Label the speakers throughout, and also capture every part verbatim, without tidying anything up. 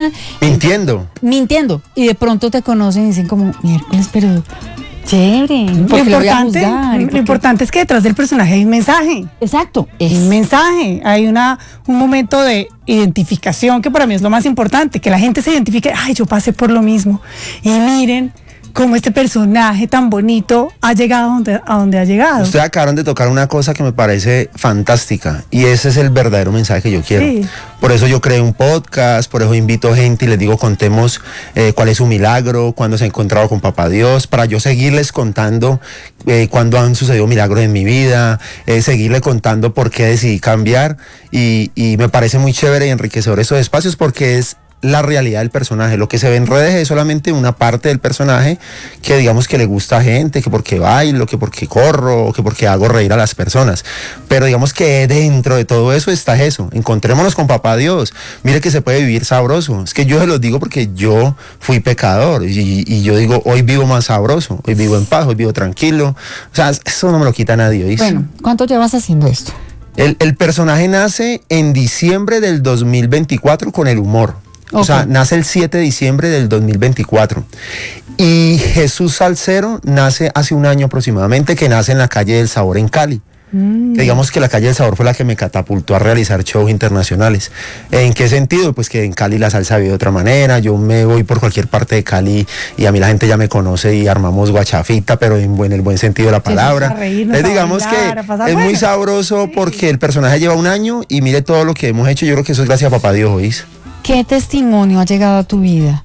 Speaker 1: persona.
Speaker 2: Mintiendo.
Speaker 1: Eh, mintiendo. Y de pronto te conocen y dicen como, miércoles, pero chévere.
Speaker 3: Lo importante, lo, lo importante es que detrás del personaje hay un mensaje.
Speaker 1: Exacto.
Speaker 3: Hay un mensaje, hay una, un momento de identificación que para mí es lo más importante, que la gente se identifique, ay, yo pasé por lo mismo. Y miren cómo este personaje tan bonito ha llegado a donde, a donde ha llegado.
Speaker 2: Ustedes acabaron de tocar una cosa que me parece fantástica y ese es el verdadero mensaje que yo quiero. Sí. Por eso yo creé un podcast, por eso invito gente y les digo, contemos eh, cuál es su milagro, cuándo se ha encontrado con Papá Dios, para yo seguirles contando eh, cuándo han sucedido milagros en mi vida, eh, seguirle contando por qué decidí cambiar y, y me parece muy chévere y enriquecedor esos espacios porque es la realidad del personaje. Lo que se ve en redes es solamente una parte del personaje que digamos que le gusta a gente, que porque bailo, que porque corro, o que porque hago reír a las personas, pero digamos que dentro de todo eso está eso, encontrémonos con Papá Dios, mire que se puede vivir sabroso, es que yo se los digo porque yo fui pecador y, y yo digo, hoy vivo más sabroso, hoy vivo en paz, hoy vivo tranquilo, o sea, eso no me lo quita nadie, ¿oíste?
Speaker 1: Bueno, ¿cuánto llevas haciendo esto?
Speaker 2: El, el personaje nace en diciembre del dos mil veinticuatro con el humor. Okay. O sea, nace el siete de diciembre del dos mil veinticuatro y Jesús Salcero nace hace un año aproximadamente, que nace en la Calle del Sabor en Cali. Mm. Que digamos que la Calle del Sabor fue la que me catapultó a realizar shows internacionales. ¿En qué sentido? Pues que en Cali la salsa vive de otra manera, yo me voy por cualquier parte de Cali y a mí la gente ya me conoce y armamos guachafita, pero en, buen, en el buen sentido de la palabra. Entonces digamos bailar, que es bueno. Muy sabroso sí. Porque el personaje lleva un año y mire todo lo que hemos hecho, yo creo que eso es gracias a Papá Dios, ¿oís?
Speaker 1: ¿Qué testimonio ha llegado a tu vida?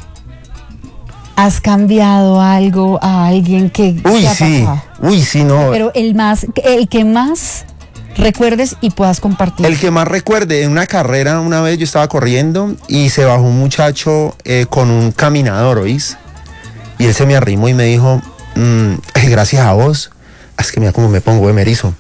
Speaker 1: ¿Has cambiado algo a alguien que
Speaker 2: uy,
Speaker 1: te ha
Speaker 2: sí,
Speaker 1: pasado?
Speaker 2: Uy, sí, no.
Speaker 1: Pero el más, el que más recuerdes y puedas compartir.
Speaker 2: El que más recuerde, en una carrera una vez yo estaba corriendo y se bajó un muchacho eh, con un caminador, ¿oís? Y él se me arrimó y me dijo, mmm, gracias a vos, es que mira cómo me pongo, eh, me erizo.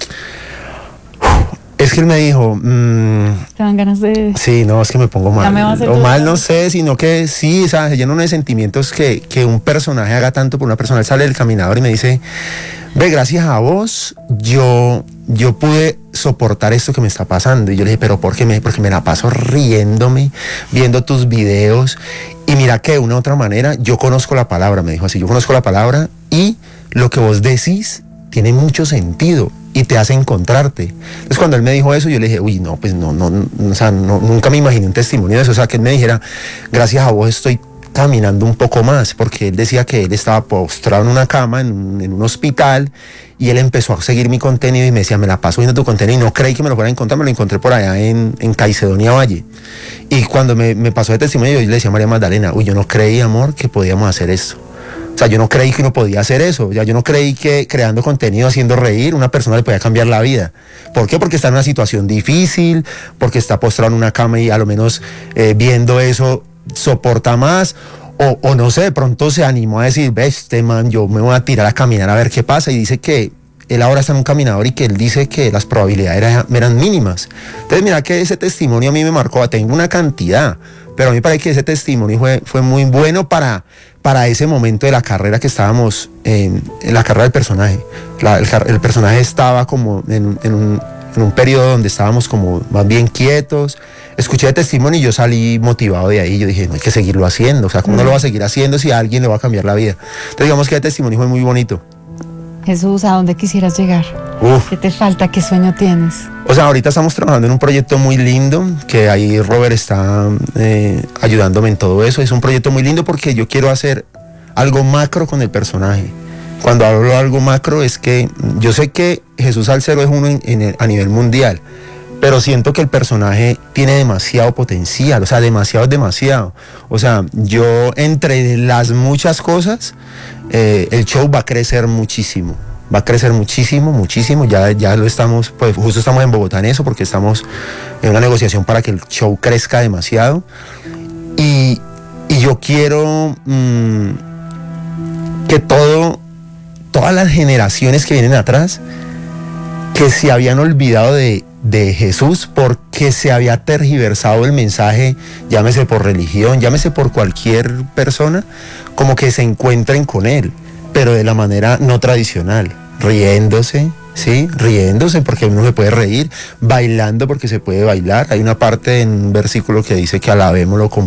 Speaker 2: Es que él me dijo... Mmm,
Speaker 1: ¿te dan ganas de...?
Speaker 2: Sí, no, es que me pongo mal. Me o mal no sé, sino que sí, o sea, se llena uno de sentimientos que, que un personaje haga tanto por una persona. Él sale del caminador y me dice, ve, gracias a vos, yo, yo pude soportar esto que me está pasando. Y yo le dije, ¿pero por qué? Me, porque me la paso riéndome, viendo tus videos. Y mira que de una u otra manera, yo conozco la palabra, me dijo así, yo conozco la palabra y lo que vos decís tiene mucho sentido y te hace encontrarte. Entonces cuando él me dijo eso, yo le dije, uy, no, pues no, no, no o sea, no, nunca me imaginé un testimonio de eso, o sea, que él me dijera, gracias a vos estoy caminando un poco más, porque él decía que él estaba postrado en una cama, en un, en un hospital, y él empezó a seguir mi contenido y me decía, me la paso viendo tu contenido, y no creí que me lo fuera a encontrar, me lo encontré por allá en, en Caicedonia Valle. Y cuando me, me pasó de testimonio, yo le decía a María Magdalena, uy, yo no creí, amor, que podíamos hacer esto. O sea, yo no creí que uno podía hacer eso, ya yo no creí que creando contenido, haciendo reír, una persona le podía cambiar la vida. ¿Por qué? Porque está en una situación difícil, porque está postrado en una cama y a lo menos eh, viendo eso soporta más, o, o no sé, de pronto se animó a decir, ve, este man, yo me voy a tirar a caminar a ver qué pasa, y dice que él ahora está en un caminador y que él dice que las probabilidades eran, eran mínimas. Entonces mira que ese testimonio a mí me marcó, tengo una cantidad, pero a mí me parece que ese testimonio fue, fue muy bueno para, para ese momento de la carrera que estábamos, en, en la carrera del personaje. La, el, el personaje estaba como en, en, un, en un periodo donde estábamos como más bien quietos. Escuché el testimonio y yo salí motivado de ahí. Yo dije, no hay que seguirlo haciendo. O sea, ¿cómo no lo va a seguir haciendo si a alguien le va a cambiar la vida? Entonces digamos que el testimonio fue muy bonito.
Speaker 1: Jesús, ¿a dónde quisieras llegar?
Speaker 2: Uf.
Speaker 1: ¿Qué te falta? ¿Qué sueño tienes?
Speaker 2: O sea, ahorita estamos trabajando en un proyecto muy lindo, que ahí Robert está eh, ayudándome en todo eso. Es un proyecto muy lindo porque yo quiero hacer algo macro con el personaje. Cuando hablo de algo macro es que yo sé que Jesús Salcero es uno en, en el, a nivel mundial, pero siento que el personaje tiene demasiado potencial, o sea, demasiado, demasiado. O sea, yo entre las muchas cosas, eh, el show va a crecer muchísimo. Va a crecer muchísimo, muchísimo, ya, ya lo estamos, pues justo estamos en Bogotá en eso, porque estamos en una negociación para que el show crezca demasiado. Y, y yo quiero mmm, que todo, todas las generaciones que vienen atrás, que se habían olvidado de, de Jesús porque se había tergiversado el mensaje, llámese por religión, llámese por cualquier persona, como que se encuentren con él, pero de la manera no tradicional, riéndose, ¿sí? Riéndose porque uno se puede reír, bailando porque se puede bailar. Hay una parte en un versículo que dice que alabémoslo con